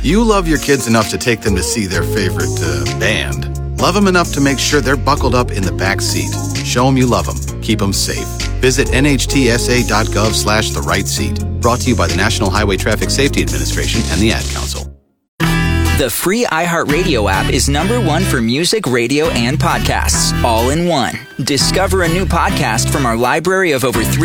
You love your kids enough to take them to see their favorite band. Love them enough to make sure they're buckled up in the back seat. Show them you love them. Keep them safe. Visit nhtsa.gov/the right seat. Brought to you by the National Highway Traffic Safety Administration and the Ad Council. The free iHeartRadio app is #1 for music, radio, and podcasts, all in one. Discover a new podcast from our library of over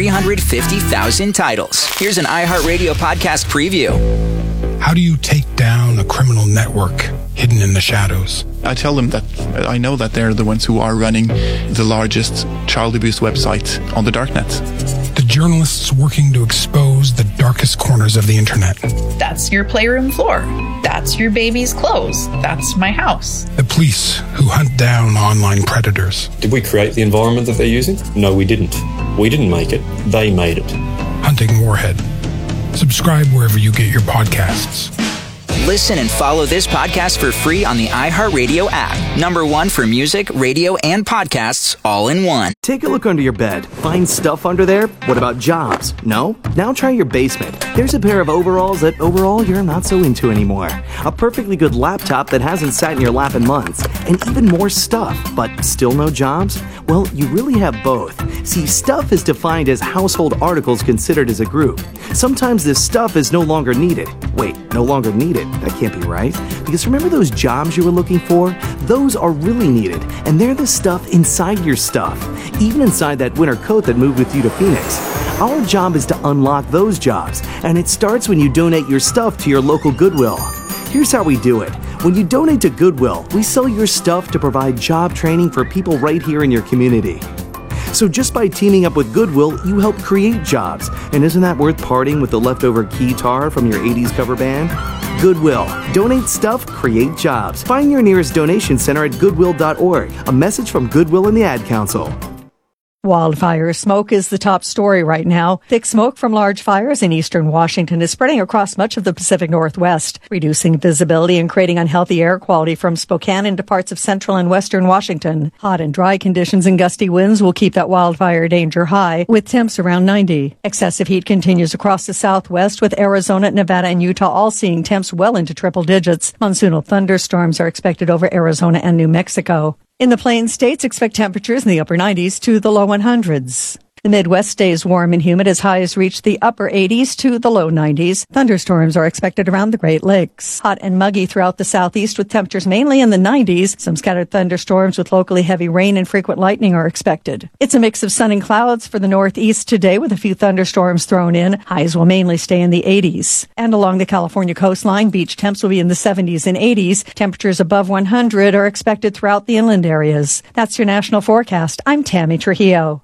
350,000 titles. Here's an iHeartRadio podcast preview. How do you take down a criminal network hidden in the shadows? I tell them that I know that they're the ones who are running the largest child abuse website on the darknet. The journalists working to expose the darkest corners of the internet. That's your playroom floor. That's your baby's clothes. That's my house. The police who hunt down online predators. Did we create the environment that they're using? No, we didn't. We didn't make it. They made it. Hunting Warhead. Subscribe wherever you get your podcasts. Listen and follow this podcast for free on the iHeartRadio app. #1 for music, radio, and podcasts, all in one. Take a look under your bed. Find stuff under there? What about jobs? No? Now try your basement. There's a pair of overalls that overall you're not so into anymore. A perfectly good laptop that hasn't sat in your lap in months. And even more stuff, but still no jobs? Well, you really have both. See, stuff is defined as household articles considered as a group. Sometimes this stuff is no longer needed. Wait, no longer needed? That can't be right. Because remember those jobs you were looking for? Those are really needed, and they're the stuff inside your stuff. Even inside that winter coat that moved with you to Phoenix. Our job is to unlock those jobs, and it starts when you donate your stuff to your local Goodwill. Here's how we do it. When you donate to Goodwill, we sell your stuff to provide job training for people right here in your community. So just by teaming up with Goodwill, you help create jobs. And isn't that worth parting with the leftover guitar from your 80s cover band? Goodwill. Donate stuff, create jobs. Find your nearest donation center at goodwill.org. A message from Goodwill and the Ad Council. Wildfire smoke is the top story right now. Thick smoke from large fires in eastern Washington is spreading across much of the Pacific Northwest, reducing visibility and creating unhealthy air quality from Spokane into parts of central and western Washington. Hot and dry conditions and gusty winds will keep that wildfire danger high, with temps around 90. Excessive heat continues across the southwest, with Arizona, Nevada, and Utah all seeing temps well into triple digits. Monsoonal thunderstorms are expected over Arizona and New Mexico. In the Plains states, expect temperatures in the upper 90s to the low 100s. The Midwest stays warm and humid as highs reach the upper 80s to the low 90s. Thunderstorms are expected around the Great Lakes. Hot and muggy throughout the southeast with temperatures mainly in the 90s. Some scattered thunderstorms with locally heavy rain and frequent lightning are expected. It's a mix of sun and clouds for the northeast today with a few thunderstorms thrown in. Highs will mainly stay in the 80s. And along the California coastline, beach temps will be in the 70s and 80s. Temperatures above 100 are expected throughout the inland areas. That's your national forecast. I'm Tammy Trujillo.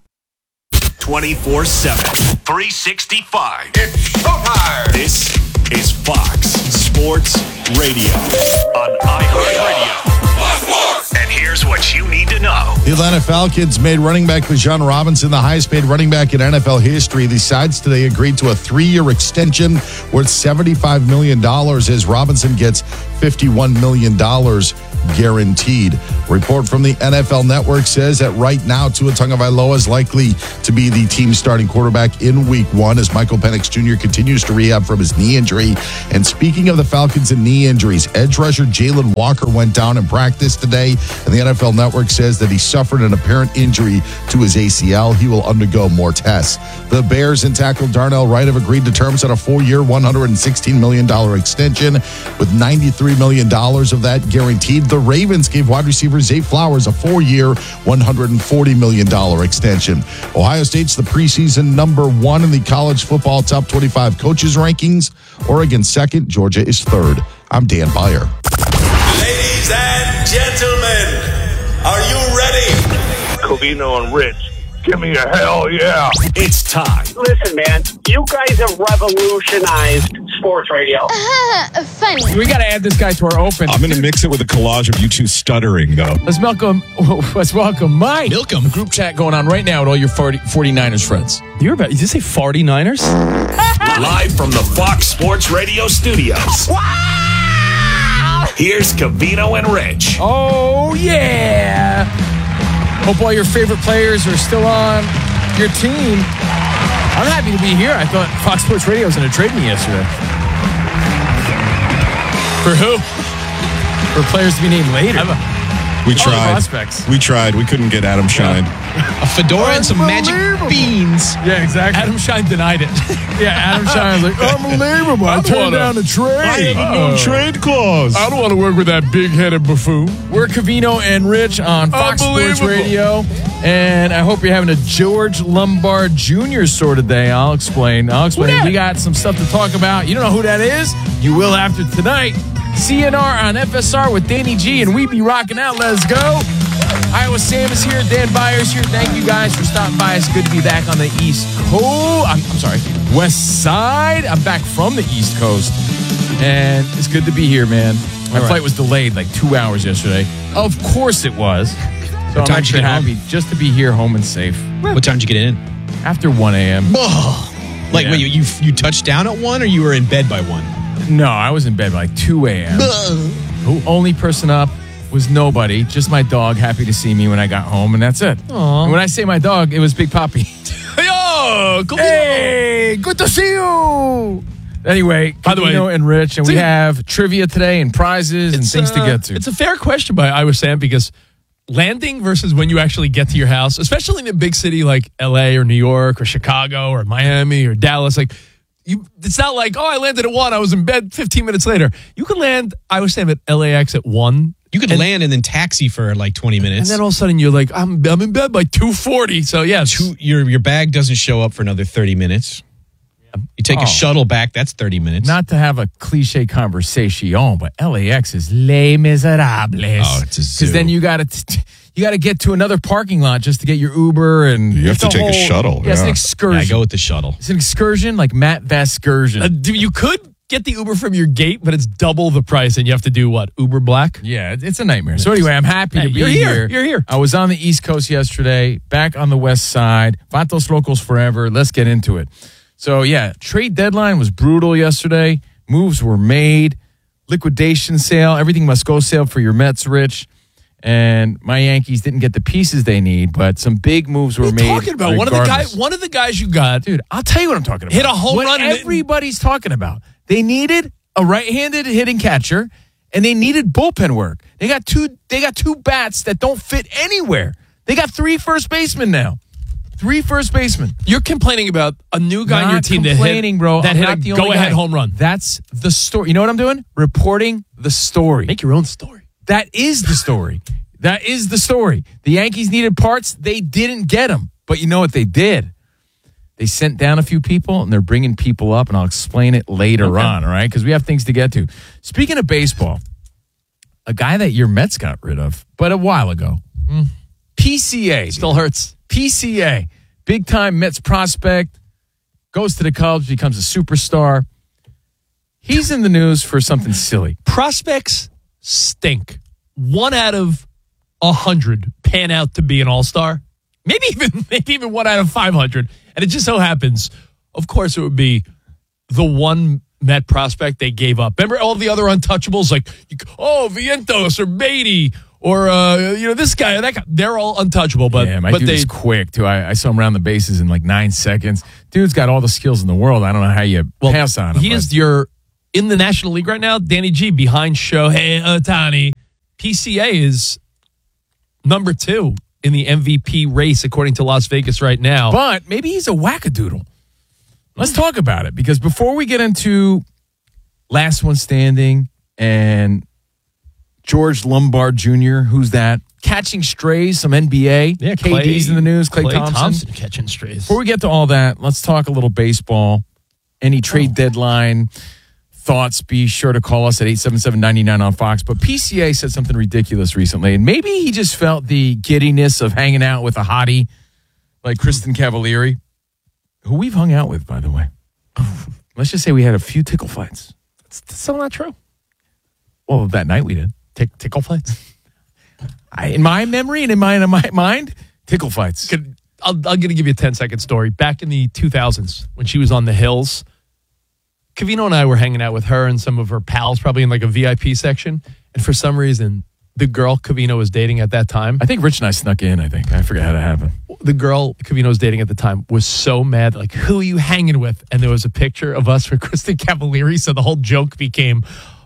24/7, 365. It's showtime. This is Fox Sports Radio on iHeartRadio. And here's what you need to know. The Atlanta Falcons made running back Bijan Robinson the highest paid running back in NFL history. The sides today agreed to a 3-year extension worth $75 million as Robinson gets $51 million guaranteed. Report from the NFL Network says that right now Tua Tagovailoa is likely to be the team's starting quarterback in Week 1 as Michael Penix Jr. continues to rehab from his knee injury. And speaking of the Falcons and knee injuries, edge rusher Jalen Walker went down in practice today, and the NFL Network says that he suffered an apparent injury to his ACL. He will undergo more tests. The Bears and tackle Darnell Wright have agreed to terms on a 4-year, $116 million extension, with $93 million of that guaranteed. The Ravens gave wide receiver Zay Flowers a 4-year, $140 million extension. Ohio State's the preseason number 1 in the college football top 25 coaches rankings. Oregon second, Georgia is third. I'm Dan Beyer. Ladies and gentlemen, are you ready? Covino and Rich, give me a hell yeah. It's time. Listen, man, you guys have revolutionized sports radio. Funny. We got to add this guy to our open. I'm going to mix it with a collage of you two stuttering, though. Let's welcome Mike. Milcom. Group chat going on right now with all your 49ers friends. Did you say 49ers? Live from the Fox Sports Radio studios. Wow! Here's Covino and Rich. Oh, yeah. Hope all your favorite players are still on your team. I'm happy to be here. I thought Fox Sports Radio was going to trade me yesterday. For who? For players to be named later. We tried. Prospects. We tried. We couldn't get Adam Shine. A fedora and some magic beans. Yeah, exactly. Adam Shine denied it. Yeah, Adam Shine was like, unbelievable. I turned down a trade. I have no trade clause. I don't want to work with that big-headed buffoon. We're Covino and Rich on Fox Sports Radio. And I hope you're having a George Lombard Jr. sort of day. I'll explain. We got some stuff to talk about. You don't know who that is? You will after tonight. CNR on FSR with Danny G, and we be rocking out. Let's go. Iowa Sam is here. Dan Byers here. Thank you guys for stopping by. It's good to be back on the East Coast. I'm sorry, West Side. I'm back from the East Coast, and it's good to be here, man. My flight was delayed like 2 hours yesterday. Of course it was. So I'm actually happy just to be here, home and safe. What time did you get in? After 1 a.m. Like, wait, you touched down at 1 or you were in bed by 1? No, I was in bed by like 2 a.m. Only person up was nobody, just my dog, happy to see me when I got home, and that's it. And when I say my dog, it was Big Poppy. Hey, good to see you. Anyway, by the way, and Rich, and we have trivia today and prizes and things to get to. It's a fair question by Iowa Sam because landing versus when you actually get to your house, especially in a big city like L.A. or New York or Chicago or Miami or Dallas, like, it's not like, I landed at 1, I was in bed 15 minutes later. You could land, I was saying, at LAX at 1. You could land and then taxi for like 20 minutes. And then all of a sudden you're like, I'm in bed by 2:40. So yes. Your bag doesn't show up for another 30 minutes. You take a shuttle back, that's 30 minutes. Not to have a cliche conversation, but LAX is Les Miserables. Oh, it's a zoo. Because then you got to get to another parking lot just to get your Uber, and you have to take a shuttle. Yeah, it's an excursion. I go with the shuttle. It's an excursion, like Matt Vasgersian. You could get the Uber from your gate, but it's double the price, and you have to do what? Uber Black? Yeah, it's a nightmare. So anyway, I'm happy to be here. You're here. I was on the East Coast yesterday, back on the West Side. Vatos Locos forever. Let's get into it. So yeah, trade deadline was brutal yesterday. Moves were made. Liquidation sale. Everything must go sale for your Mets, Rich. And my Yankees didn't get the pieces they need, but some big moves were made. Talking about one of the guys you got, dude. I'll tell you what I'm talking about. Hit a home run. Everybody's talking about. They needed a right-handed hitting catcher, and they needed bullpen work. They got two bats that don't fit anywhere. They got 3 first basemen now. 3 first basemen. You're complaining about a new guy on your team that hit a go-ahead home run. That's the story. You know what I'm doing? Reporting the story. Make your own story. That is the story. That is the story. The Yankees needed parts. They didn't get them. But you know what they did? They sent down a few people, and they're bringing people up, and I'll explain it later on, all right? Because we have things to get to. Speaking of baseball, a guy that your Mets got rid of, but a while ago. PCA. Still hurts. PCA. Big-time Mets prospect. Goes to the Cubs, becomes a superstar. He's in the news for something silly. Prospects stink. 1 out of 100 pan out to be an all-star. Maybe even 1 out of 500. And it just so happens, of course, it would be the one Met prospect they gave up. Remember all the other untouchables like, Vientos or Beatty or, this guy, that guy. They're all untouchable. But, yeah, my dude is quick, too. I saw him around the bases in like 9 seconds. Dude's got all the skills in the world. I don't know how you pass on him. He is in the National League right now, Danny G behind Shohei Ohtani. PCA is number 2 in the MVP race, according to Las Vegas right now. But maybe he's a wackadoodle. Let's talk about it, because before we get into Last One Standing and George Lombard Jr., who's that? Catching strays, some NBA. Yeah, KD's in the news, Klay Thompson catching strays. Before we get to all that, let's talk a little baseball. Any trade deadline thoughts, be sure to call us at 877-99 on Fox. But PCA said something ridiculous recently, and maybe he just felt the giddiness of hanging out with a hottie like Kristen Cavalieri, who we've hung out with, by the way. Let's just say we had a few tickle fights. That's still not true. Well, that night we did. Tickle fights? In my memory and in my mind, tickle fights. I'm going to give you a 10-second story. Back in the 2000s, when she was on the Hills, Covino and I were hanging out with her and some of her pals, probably in like a VIP section. And for some reason, the girl Covino was dating at that time. I think Rich and I snuck in, I forget how that happened. The girl Covino was dating at the time was so mad, like, who are you hanging with? And there was a picture of us with Kristen Cavalieri. So the whole joke became,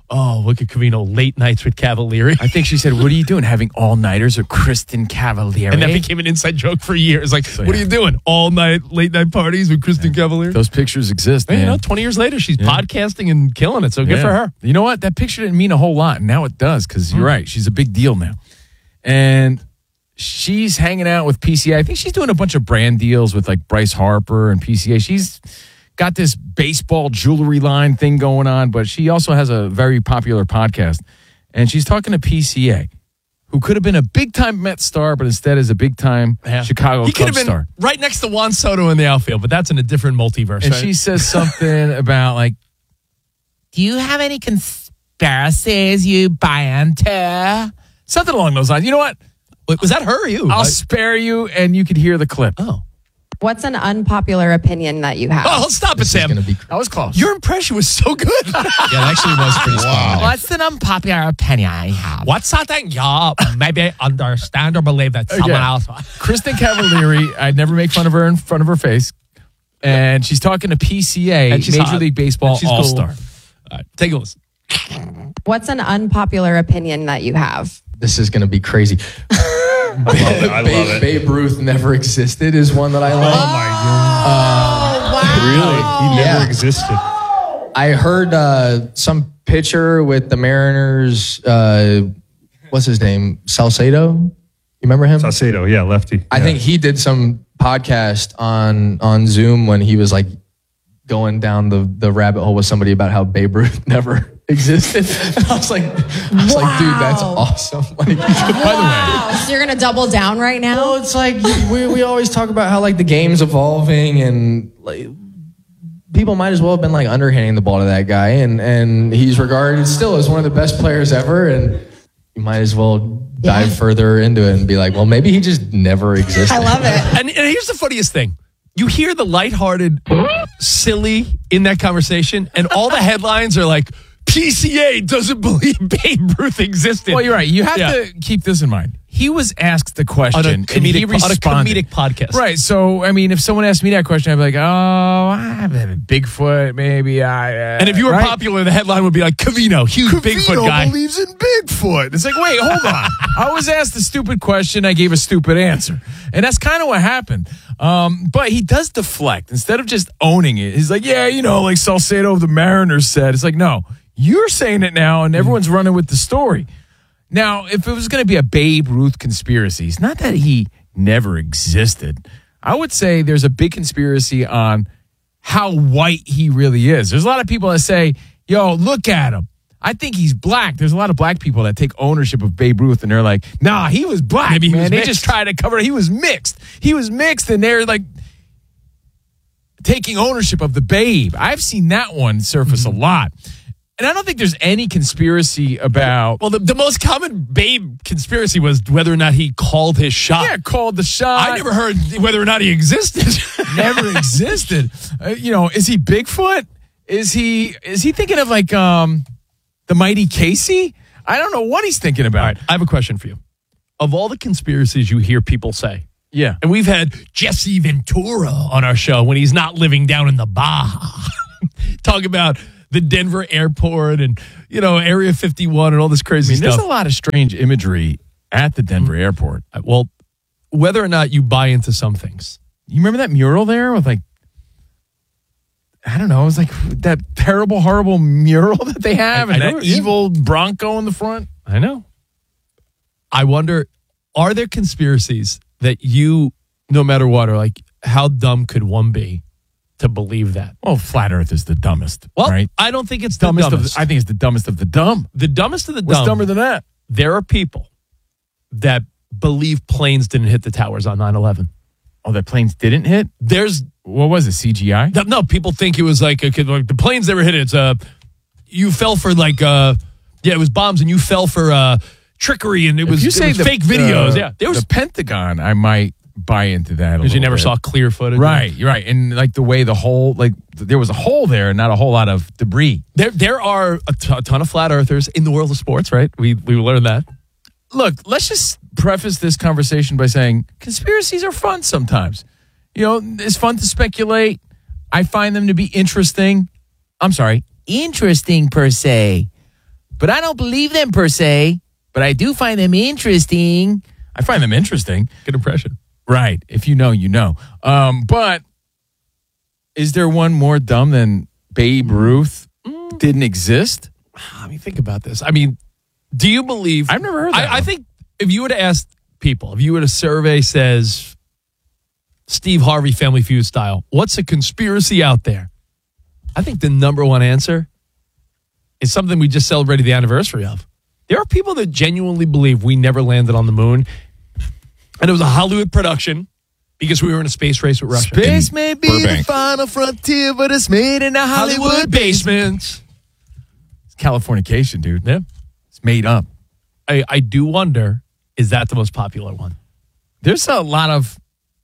Oh, look at Covino, late nights with Cavalieri. I think she said, what are you doing? Having all-nighters with Kristen Cavalieri? And that became an inside joke for years. Like, what are you doing? All night, late night parties with Kristen Cavalieri? Those pictures exist, And, man. you know, 20 years later, she's podcasting and killing it. So good for her. You know what? That picture didn't mean a whole lot. And now it does, because you're right. She's a big deal now. And she's hanging out with PCA. I think she's doing a bunch of brand deals with like Bryce Harper and PCA. She's got this baseball jewelry line thing going on, but she also has a very popular podcast. And she's talking to PCA, who could have been a big-time Met star, but instead is a big-time Chicago He could have Cubs been star. right next to Juan Soto in the outfield, but that's in a different multiverse. And right? she says something about like, do you have any conspiracies you buy into? Something along those lines. You know what? Wait, was that her or you? I'll spare you, and you could hear the clip. Oh. What's an unpopular opinion that you have? Oh, stop it, Sam. That was close. Your impression was so good. Yeah, it actually was pretty spot. What's an unpopular opinion I have? What's something you maybe understand or believe that someone else... Kristen Cavalieri, I'd never make fun of her in front of her face. And she's talking to PCA, And she's Major hot. League Baseball And she's All-Star. cool. All right, take a listen. What's an unpopular opinion that you have? This is going to be crazy. I love it. Babe Ruth never existed is one that I like. Oh my God. Really? He never existed. I heard some pitcher with the Mariners, what's his name? Salcedo? You remember him? Salcedo, yeah, lefty. I think he did some podcast on Zoom when he was like going down the rabbit hole with somebody about how Babe Ruth never existed. And I was like, dude, that's awesome. Like, by the way, So you're going to double down right now? well, it's like we always talk about how like the game's evolving and like people might as well have been like underhanding the ball to that guy, and he's regarded still as one of the best players ever, and you might as well dive further into it and be like, well, maybe he just never existed. I love it. And here's the funniest thing. You hear the lighthearted, silly in that conversation, and all the headlines are like, PCA doesn't believe Babe Ruth existed. Well, you're right. You have to keep this in mind. He was asked the question, on a and he responded. comedic podcast. Right. So, I mean, if someone asked me that question, I'd be like, oh, I have a Bigfoot, maybe. And if you were popular, the headline would be like, Covino, huge Bigfoot guy. believes in Bigfoot. It's like, wait, hold on. I was asked a stupid question. I gave a stupid answer. And that's kind of what happened. But he does deflect. Instead of just owning it, he's like, yeah, you know, like Salcedo of the Mariners said. It's like, no, you're saying it now, and everyone's running with the story. Now, if it was going to be a Babe Ruth conspiracy, it's not that he never existed. I would say there's a big conspiracy on how white he really is. There's a lot of people that say, yo, look at him. I think he's black. There's a lot of black people that take ownership of Babe Ruth, and they're like, nah, he was black, Maybe he man. was They mixed. just try to cover it. He was mixed. He was mixed, and they're like taking ownership of the Babe. I've seen that one surface a lot. And I don't think there's any conspiracy about... Well, the most common Babe conspiracy was whether or not he called his shot. Yeah, called the shot. I never heard whether or not he existed. Never existed. You know, is he Bigfoot? Is he thinking of like the mighty Casey? I don't know what he's thinking about. All right, I have a question for you. Of all the conspiracies you hear people say, yeah, and we've had Jesse Ventura on our show when he's not living down in the Baja, talk about the Denver airport and, you know, Area 51 and all this crazy stuff. There's a lot of strange imagery at the Denver airport. Well, whether or not you buy into some things. You remember that mural there with like, I don't know, it was like that terrible, horrible mural that they have and that evil Bronco in the front. I know. I wonder, are there conspiracies that you, no matter what, are like, how dumb could one be to believe that? Well, flat Earth is the dumbest, well, right? I don't think it's dumbest the dumbest. I think it's the dumbest of the dumb. The dumbest of the dumb. What's dumber than that? There are people that believe planes didn't hit the towers on 9/11. Oh, that planes didn't hit? There's... What was it, CGI? No, people think it was like the planes never hit it. It's you fell for like it was bombs and you fell for trickery and it was fake videos. Yeah, there was the Pentagon. I might buy into that because you never saw clear footage. Right, you're right, and like the way the hole, like there was a hole there, not a whole lot of debris. There are a ton of flat earthers in the world of sports. Right, we learned that. Look, let's just preface this conversation by saying conspiracies are fun sometimes. You know, it's fun to speculate. I find them to be interesting. I'm sorry, interesting per se. but I don't believe them per se, but I do find them interesting. I find them interesting. Good impression. Right. If you know, you know. But is there one more dumb than Babe Ruth didn't exist? Let me think about this. I mean, do you believe... I've never heard that. I think if you would have asked people, if you would have survey says Steve Harvey Family Feud style, what's a conspiracy out there? I think the number one answer is something we just celebrated the anniversary of. There are people that genuinely believe we never landed on the moon, and it was a Hollywood production because we were in a space race with Russia. Space may be the final frontier, but it's made in a Hollywood basement. It's Californication, dude. Yeah. It's made up. I do wonder, is that the most popular one? There's a lot of,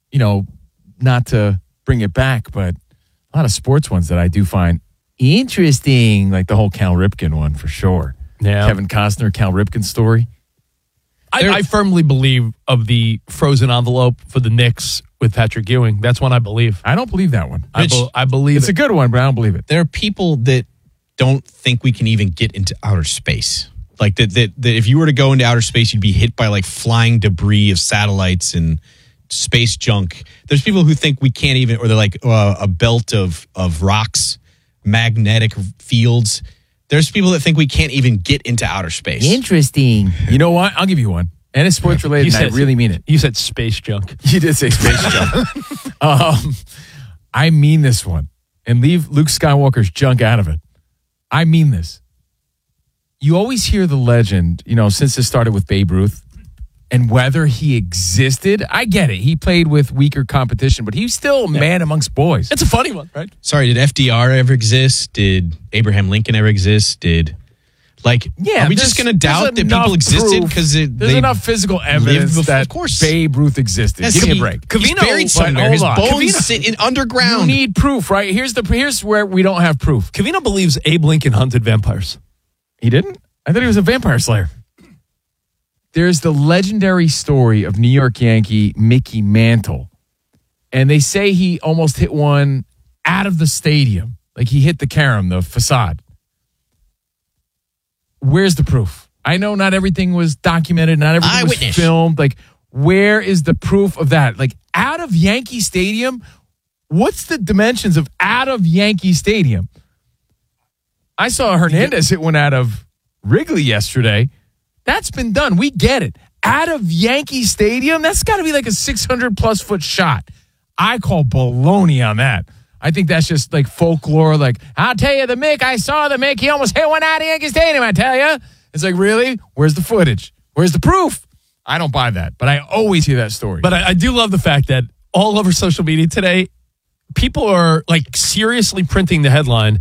not to bring it back, but a lot of sports ones that I do find interesting, like the whole Cal Ripken one for sure. Yeah. Kevin Costner, Cal Ripken story. I firmly believe of the frozen envelope for the Knicks with Patrick Ewing. That's one I believe. I don't believe that one. I believe it's a good one, but I don't believe it. There are people that don't think we can even get into outer space. Like that if you were to go into outer space, you'd be hit by like flying debris of satellites and space junk. There's people who think we can't even, or they're like a belt of rocks, magnetic fields. There's people that think we can't even get into outer space. Interesting. You know what? I'll give you one. And it's sports related, and I really mean it. You said space junk. You did say space junk. I mean this one. And leave Luke Skywalker's junk out of it. I mean this. You always hear the legend, since it started with Babe Ruth, and whether he existed. I get it. He played with weaker competition, but he's still a man amongst boys. It's a funny one, right? Sorry, did FDR ever exist? Did Abraham Lincoln ever exist? Are we just going to doubt that people existed because there's enough physical evidence that of course Babe Ruth existed? Give me a break. He's buried somewhere. His bones sit in underground. You need proof, right? Here's where we don't have proof. Covino believes Abe Lincoln hunted vampires. He didn't? I thought he was a vampire slayer. There's the legendary story of New York Yankee Mickey Mantle. And they say he almost hit one out of the stadium. Like he hit the carom, the facade. Where's the proof? I know not everything was documented. Not everything was filmed. Like, where is the proof of that? Like, out of Yankee Stadium? What's the dimensions of out of Yankee Stadium? I saw Hernandez hit one out of Wrigley yesterday. That's been done. We get it. Out of Yankee Stadium, that's got to be like a 600-plus foot shot. I call baloney on that. I think that's just like folklore. Like, I'll tell you, I saw the Mick. He almost hit one out of Yankee Stadium, I tell you. It's like, really? Where's the footage? Where's the proof? I don't buy that, but I always hear that story. But I do love the fact that all over social media today, people are like seriously printing the headline,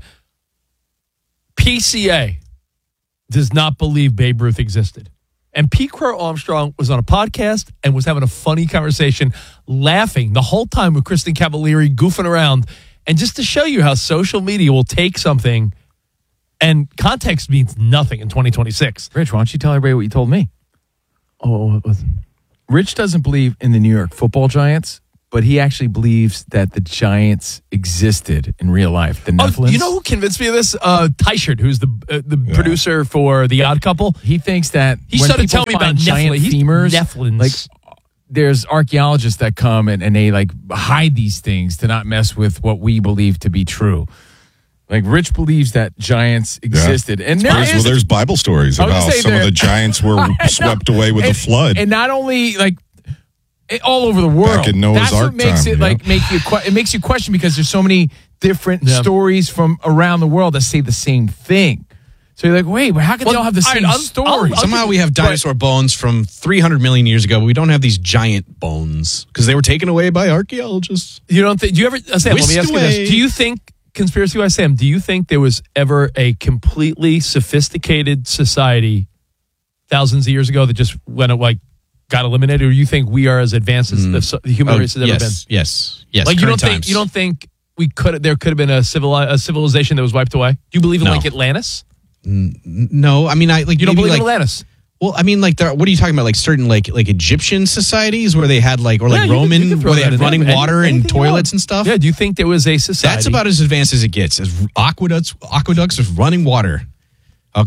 PCA does not believe Babe Ruth existed. And Pete Crow Armstrong was on a podcast and was having a funny conversation, laughing the whole time with Kristen Cavallari, goofing around. And just to show you how social media will take something and context means nothing in 2026. Rich, why don't you tell everybody what you told me? Oh, what was it? Rich doesn't believe in the New York Football Giants, but he actually believes that the Giants existed in real life. The Nephilim. You know who convinced me of this? Teichert, who's the producer for The Odd Couple. He thinks that he started telling me about giant femurs. Nephilim. Like, there's archaeologists that come and they like hide these things to not mess with what we believe to be true. Like, Rich believes that giants existed. And there's Bible stories of how some of the giants were swept away with the flood. And not only like all over the world. Back in Noah's That's Ark what makes time, it like it makes you question, because there's so many different stories from around the world that say the same thing. So you're like, wait, but how can they all have the same story? Somehow we have dinosaur bones from 300 million years ago, but we don't have these giant bones because they were taken away by archaeologists. You don't think? Do you ever? Sam, let me ask you this: do you think, conspiracy wise, Sam? Do you think there was ever a completely sophisticated society thousands of years ago that just got eliminated, or you think we are as advanced as the human race has ever been? Yes. Like you don't think there could have been a civilization that was wiped away? Do you believe in like Atlantis? No, I mean, you don't believe in Atlantis. Well, I mean, like, what are you talking about? Like certain like Egyptian societies where they had Roman, where they had running water and toilets and stuff. Yeah. Do you think there was a society? That's about as advanced as it gets. As aqueducts with running water. Okay,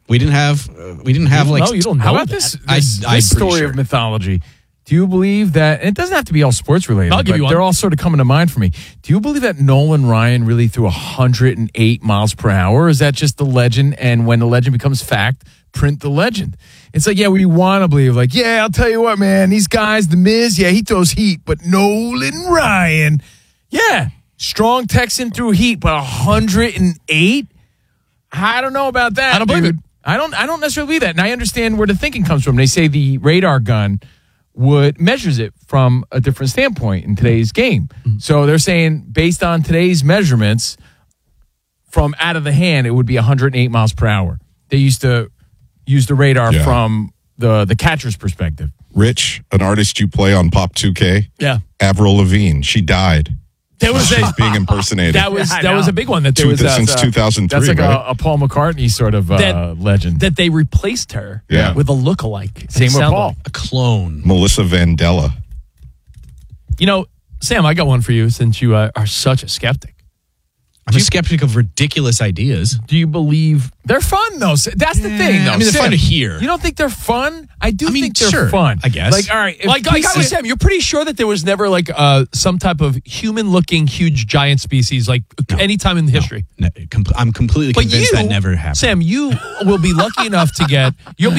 We didn't have like. No, you don't know. How about that. this story of mythology? Do you believe that, and it doesn't have to be all sports related, I'll give you one. They're all sort of coming to mind for me. Do you believe that Nolan Ryan really threw 108 miles per hour? Or is that just the legend? And when the legend becomes fact, print the legend. It's like, yeah, we want to believe, like, yeah, I'll tell you what, man, these guys, The Miz, yeah, he throws heat, but Nolan Ryan, yeah, strong Texan threw heat, but 108? I don't know about that. I don't believe it. I don't necessarily believe that. And I understand where the thinking comes from. They say the radar gun measures it from a different standpoint in today's game. Mm-hmm. So they're saying based on today's measurements from out of the hand, it would be 108 miles per hour. They used to use the radar from the catcher's perspective. Rich, an artist you play on Pop 2K. Yeah. Avril Lavigne. She died. That was She's being impersonated. That was a big one. That there was since 2003. That's like right? a Paul McCartney sort of legend. That they replaced her with a lookalike. Same with Paul. A clone. Melissa Vandella. You know, Sam, I got one for you since you are such a skeptic. I'm a skeptic of ridiculous ideas. Do you believe they're fun though? That's the thing. Though. I mean, they're fun to hear. You don't think they're fun? I think they're sure, fun. I guess. Like, all right, Like I was Sam, you're pretty sure that there was never like some type of human-looking huge giant species like any time in history. No, I'm completely convinced that never happened. Sam, you will be lucky enough to get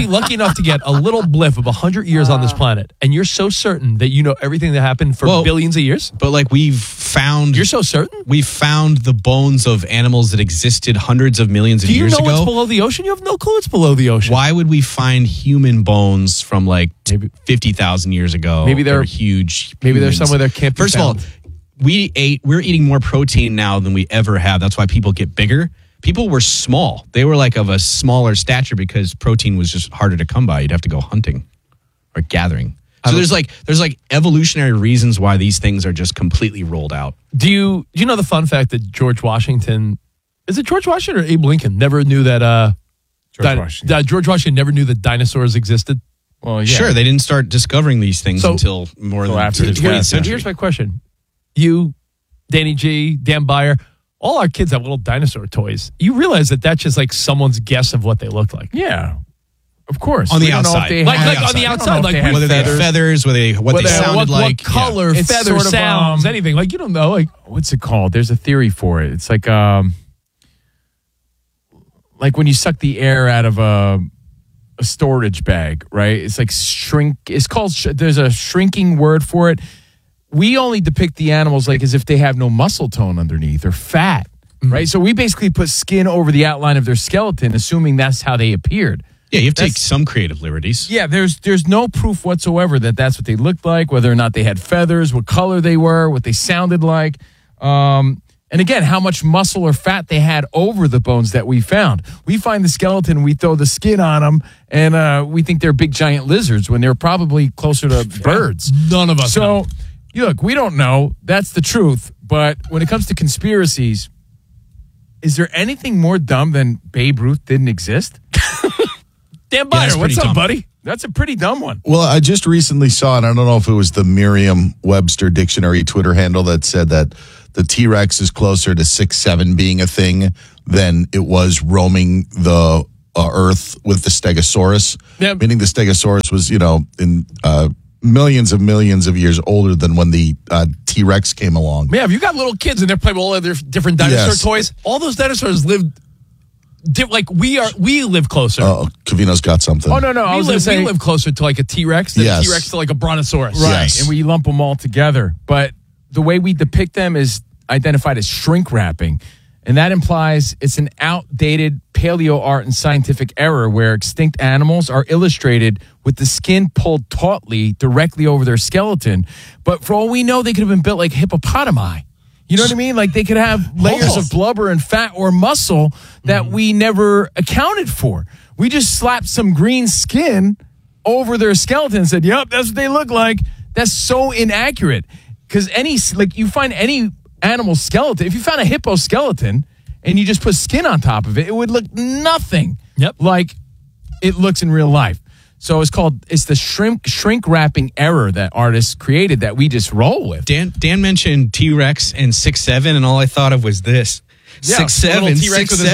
a little blip of 100 years on this planet, and you're so certain that you know everything that happened for billions of years. But like you're so certain. We've found the bones of animals that existed hundreds of millions of years ago. Do you know what's below the ocean? You have no clue what's below the ocean. Why would we find human bones from like 50,000 years ago? Maybe they're huge. Maybe they're somewhere that can't be First of all, we're eating more protein now than we ever have. That's why people get bigger. People were small. They were like of a smaller stature because protein was just harder to come by. You'd have to go hunting or gathering. So there's like evolutionary reasons why these things are just completely rolled out. Do you know the fun fact that George Washington, is it George Washington or Abe Lincoln, never knew that George Washington never knew that dinosaurs existed? Well, yeah. Sure, they didn't start discovering these things until more than after the 20th century. Here's my question. You, Danny G, Dan Byer, all our kids have little dinosaur toys. You realize that that's just like someone's guess of what they look like. Yeah. Of course. On the outside. Like on the outside. Like whether they had feathers, what they sounded like. What color, It's feather, sort of, sounds, anything. Like, you don't know. Like, what's it called? There's a theory for it. It's like when you suck the air out of a storage bag, right? It's like shrink. It's called, there's a shrinking word for it. We only depict the animals like as if they have no muscle tone underneath or fat, right? So we basically put skin over the outline of their skeleton, assuming that's how they appeared. Yeah, you have to take some creative liberties. Yeah, there's no proof whatsoever that that's what they looked like, whether or not they had feathers, what color they were, what they sounded like. And again, how much muscle or fat they had over the bones that we found. We find the skeleton, we throw the skin on them, and we think they're big giant lizards when they're probably closer to birds. None of us know. Look, we don't know. That's the truth. But when it comes to conspiracies, is there anything more dumb than Babe Ruth didn't exist? Dan Byer, what's up, buddy? That's a pretty dumb one. Well, I just recently saw, and I don't know if it was the Merriam-Webster Dictionary Twitter handle that said that the T-Rex is closer to 6'7" being a thing than it was roaming the Earth with the Stegosaurus. Yep. Meaning the Stegosaurus was, in millions of years older than when the T-Rex came along. Man, have you got little kids and they're playing with all of their different dinosaur toys? All those dinosaurs lived like we live closer. Cavino's got something. Oh, no. We live closer to like a T-Rex than a T-Rex to like a Brontosaurus. Right. Yes. And we lump them all together. But the way we depict them is identified as shrink wrapping. And that implies it's an outdated paleo art and scientific error where extinct animals are illustrated with the skin pulled tautly directly over their skeleton. But for all we know, they could have been built like hippopotami. You know what I mean? Like they could have layers of blubber and fat or muscle that we never accounted for. We just slapped some green skin over their skeleton and said, yep, that's what they look like. That's so inaccurate. Because you find any animal skeleton, if you found a hippo skeleton and you just put skin on top of it, it would look nothing like it looks in real life. So it's the shrink wrapping error that artists created that we just roll with. Dan mentioned T-Rex and 6'7", and all I thought of was this. Yeah, 6'7", little T-Rex with his 6'7".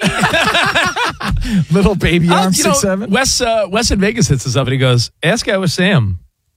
arms. Little baby arms, 6'7". Wes in Vegas hits us up and he goes, ask Iowa Sam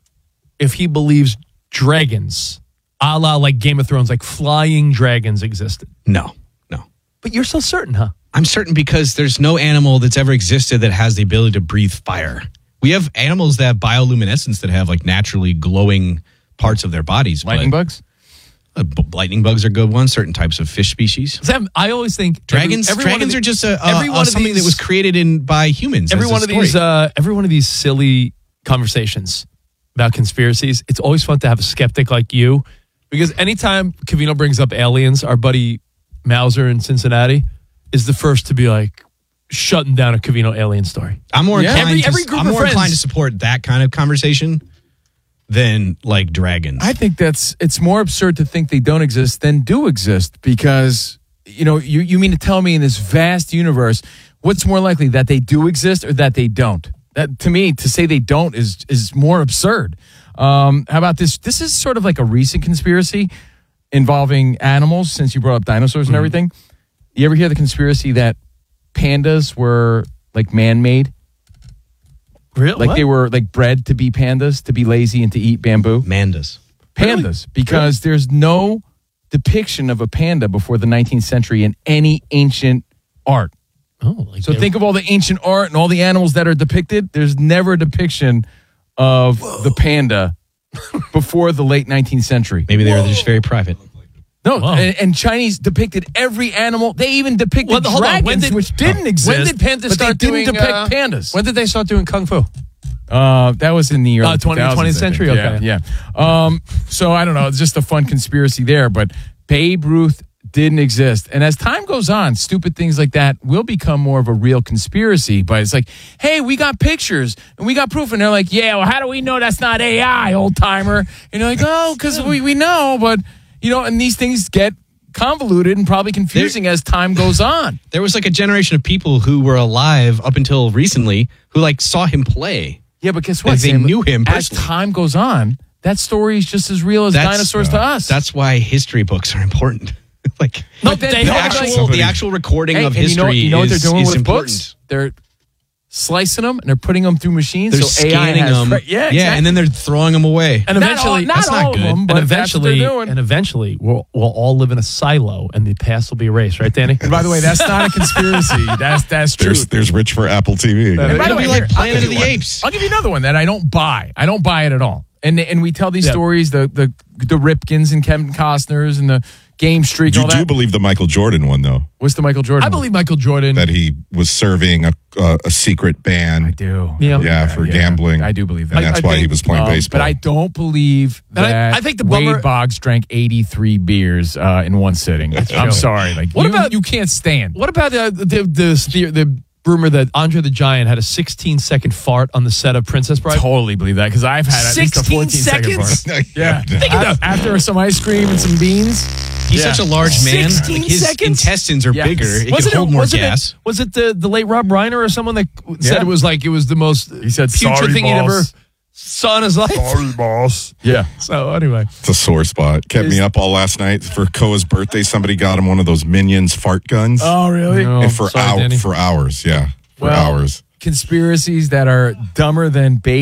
if he believes dragons, a la like Game of Thrones, like flying dragons existed. No. But you're so certain, huh? I'm certain because there's no animal that's ever existed that has the ability to breathe fire. We have animals that have bioluminescence that have like naturally glowing parts of their bodies. Lightning bugs? Lightning bugs are good ones. Certain types of fish species. Sam, I always think dragons are just something that was created by humans. Every one of these silly conversations about conspiracies, it's always fun to have a skeptic like you, because anytime Covino brings up aliens, our buddy Mauser in Cincinnati is the first to be like shutting down a Covino alien story. I'm more inclined to support that kind of conversation than like dragons. I think it's more absurd to think they don't exist than do exist, because you mean to tell me in this vast universe, what's more likely, that they do exist or that they don't? That, to me, to say they don't is more absurd. How about this? This is sort of like a recent conspiracy involving animals, since you brought up dinosaurs and everything. You ever hear the conspiracy that pandas were like man-made? Really? Like they were like bred to be pandas, to be lazy and to eat bamboo? Pandas. Pandas. Because there's no depiction of a panda before the 19th century in any ancient art. So think of all the ancient art and all the animals that are depicted. There's never a depiction of the panda before the late 19th century. Maybe they were just very private. No, and Chinese depicted every animal. They even depicted dragons, which didn't exist. When did pandas start doing? Depict pandas. When did they start doing kung fu? That was in the early 20th century. Okay, yeah. So I don't know. It's just a fun conspiracy there, but Babe Ruth didn't exist. And as time goes on, stupid things like that will become more of a real conspiracy. But it's like, hey, we got pictures and we got proof. And they're like, yeah, well, how do we know that's not AI, old timer? And you're like, oh, because we know. But, and these things get convoluted and probably confusing as time goes on. There was like a generation of people who were alive up until recently who like saw him play. Yeah, but guess what? They knew him personally. As time goes on, that story is just as real as dinosaurs to us. That's why history books are important. The actual recording of history you know what they're doing with important. Books? They're slicing them and they're putting them through machines. They're so scanning AI them. exactly. And then they're throwing them away. And eventually, not all of them, but eventually, we'll all live in a silo, and the past will be erased. Right, Danny? And by the way, that's not a conspiracy. That's true. There's Rich for Apple TV. And by the way, like Planet of the Apes. I'll give you another one that I don't buy. I don't buy it at all. And we tell these stories, the Ripkins and Kevin Costners and the game streak. You do believe the Michael Jordan one, though? What's the Michael Jordan? I believe Michael Jordan. That he was serving a secret ban. I do. For gambling. I do believe that. And that's why he was playing baseball. But I don't believe that I think the Wade Boggs drank 83 beers in one sitting. I'm sorry. You can't stand. What about the rumor that Andre the Giant had a 16-second fart on the set of Princess Bride? Totally believe that, because I've had at least a 14-second fart. Yeah. After some ice cream and some beans. He's such a large man. 16 his seconds? Intestines are bigger. It can hold more gas. Was it the late Rob Reiner or someone that said it was the most putrid thing he'd ever saw in his life? Sorry, boss. Yeah. So anyway. It's a sore spot. Kept me up all last night. For Koa's birthday, somebody got him one of those Minions fart guns. Oh, really? And for hours, yeah. For hours. Conspiracies that are dumber than